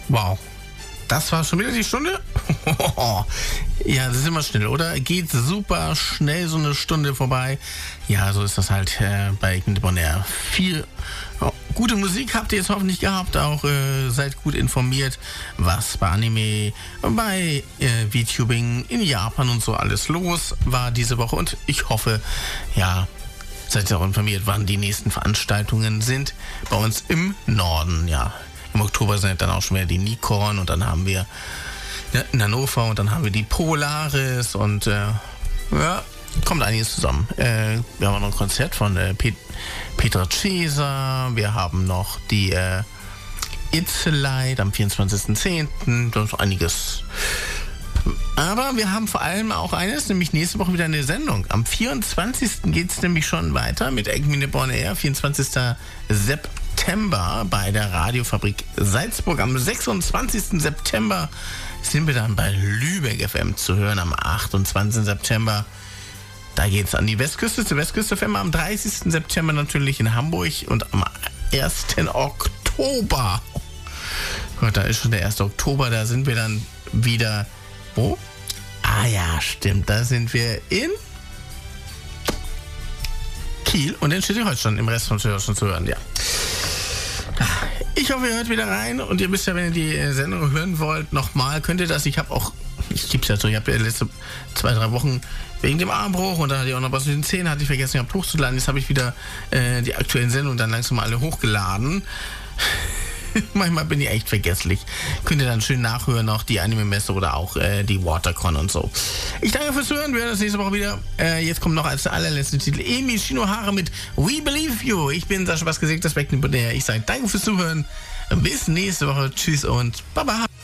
Wow. Das war schon wieder die Stunde? Ja, das ist immer schnell, oder? Geht super schnell so eine Stunde vorbei. Ja, so ist das halt bei Ignited On Air. Viel gute Musik habt ihr jetzt hoffentlich gehabt. Auch seid gut informiert, was bei Anime, bei VTubing in Japan und so alles los war diese Woche. Und ich hoffe, ja, seid ihr auch informiert, wann die nächsten Veranstaltungen sind bei uns im Norden, ja. Im Oktober sind dann auch schon wieder die Nikon und dann haben wir in Hannover und dann haben wir die Polaris und ja, kommt einiges zusammen. Wir haben auch noch ein Konzert von Petra Cesa, wir haben noch die It's a Light am 24.10., da ist noch einiges. Aber wir haben vor allem auch eines, nämlich nächste Woche wieder eine Sendung. Am 24. geht es nämlich schon weiter mit Ignited On Air, 24. September bei der Radiofabrik Salzburg. Am 26. September sind wir dann bei Lübeck FM zu hören. Am 28. September, da geht es an die Westküste, zur Westküste FM. Am 30. September natürlich in Hamburg und am 1. Oktober, Gott, da ist schon der 1. Oktober, da sind wir dann wieder, wo? Ah ja, stimmt, da sind wir in Kiel und in Schleswig-Holstein, im Rest von Schleswig-Holstein zu hören, ja. Ich hoffe, ihr hört wieder rein und ihr wisst ja, wenn ihr die Sendung hören wollt, nochmal, könnt ihr das. Ich habe gib's ja so, ich habe ja letzte 2-3 Wochen wegen dem Armbruch und dann hatte ich auch noch was mit den Zähnen, hatte ich vergessen, ich habe hochzuladen. Jetzt habe ich wieder die aktuellen Sendungen dann langsam mal alle hochgeladen. Manchmal bin ich echt vergesslich. Könnt ihr dann schön nachhören, noch die Anime-Messe oder auch die Watercon und so. Ich danke fürs Hören, wir hören uns nächste Woche wieder. Jetzt kommt noch als allerletzten Titel Emi Shinohara mit We Believe You. Ich bin Sascha Baske, das Ignited On Air. Ich sage danke fürs Zuhören. Bis nächste Woche. Tschüss und Baba.